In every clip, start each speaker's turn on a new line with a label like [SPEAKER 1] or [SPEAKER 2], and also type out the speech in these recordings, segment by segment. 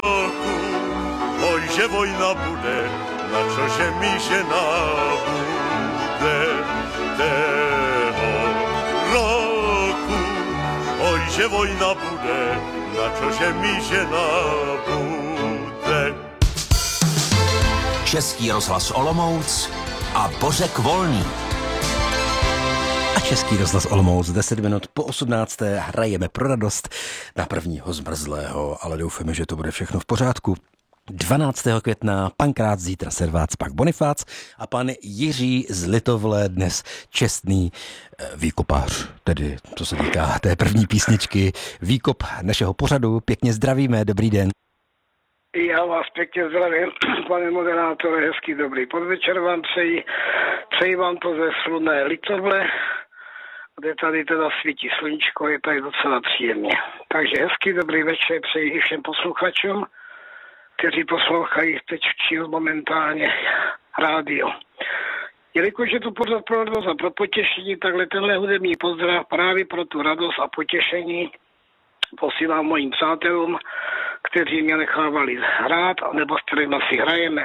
[SPEAKER 1] Oj, že vojna bude, na čože mi žena bude tého roku. Oj, že vojna bude, na čože mi žena bude.
[SPEAKER 2] Český rozhlas Olomouc a Bořek Volný.
[SPEAKER 3] A Český rozhlas Olomouc 10 minut po 18. hrajeme pro radost na prvního zmrzlého, ale doufáme, že to bude všechno v pořádku. 12. května Pankrác, zítra Servác, pak Bonifác a pan Jiří z Litovle, dnes čestný výkopář, tedy co se týká té první písničky, výkop našeho pořadu. Pěkně zdravíme, dobrý den.
[SPEAKER 4] Já vás pěkně zdravím, pane moderátore, hezký dobrý podvečer vám přeji vám to ze slunné Litovle, kde tady teda svítí sluníčko, je tady docela příjemně. Takže hezký dobrý večer přeji i všem posluchačům, kteří poslouchají teď momentálně rádio. Jelikož je to pořád pro radost a pro potěšení, takhle tenhle hudební pozdrav právě pro tu radost a potěšení posílám mojim přátelům, kteří mě nechávali hrát, nebo s kterými si hrajeme.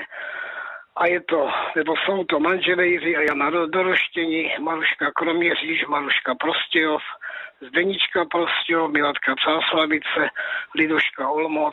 [SPEAKER 4] A je to, nebo jsou to manželé Jiří a Jana Doroštění, Maruška Kroměříž, Maruška Prostějov, Zdenička Prostějov, Milatka Cáslavice, Liduška Olomouc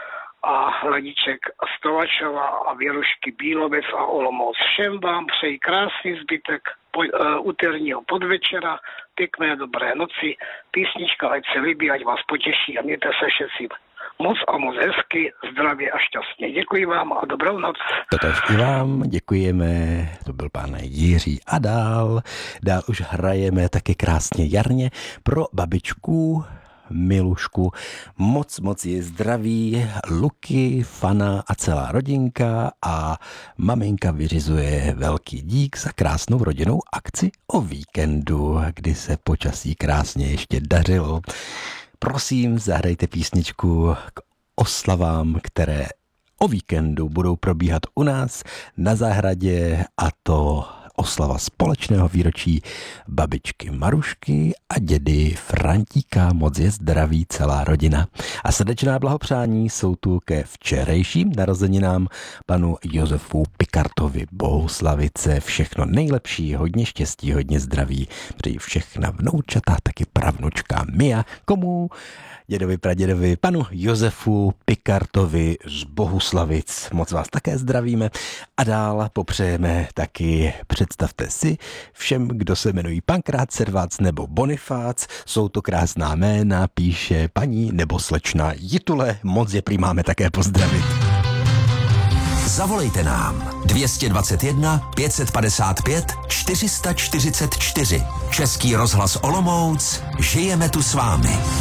[SPEAKER 4] a Ladiček Stovačova a Věrušky Bílovec a Olomouc. Všem vám přeji krásný zbytek úterního podvečera, pěkné dobré noci, písnička ať se líbí, ať vás potěší a mějte se všetci moc a moc hezky, zdravě a šťastně. Děkuji vám a dobrou noc.
[SPEAKER 3] Totež i vám děkujeme, to byl pán Jiří a dál už hrajeme taky krásně jarně pro babičku Milušku. Moc je zdraví, Luky, Fana a celá rodinka a maminka vyřizuje velký dík za krásnou rodinnou akci o víkendu, kdy se počasí krásně ještě dařilo. Prosím, zahrajte písničku k oslavám, které o víkendu budou probíhat u nás na zahradě, a to oslava společného výročí babičky Marušky a dědy Frantíka. Moc je zdraví celá rodina. A srdečná blahopřání jsou tu ke včerejším narozeninám panu Josefu Pikartovi Bohuslavice. Všechno nejlepší, hodně štěstí, hodně zdraví. Přeji všechna vnoučata, taky pravnučka Mia. Komu? Dědovi, pradědovi, panu Josefu Pikartovi z Bohuslavic. Moc vás také zdravíme a dál popřejeme taky, představte si, všem, kdo se jmenují Pankrác, Servác nebo Bonifác. Jsou to krásná jména, píše paní nebo slečna Jitule. Moc je prý máme také pozdravit.
[SPEAKER 2] Zavolejte nám 221 555 444. Český rozhlas Olomouc, žijeme tu s vámi.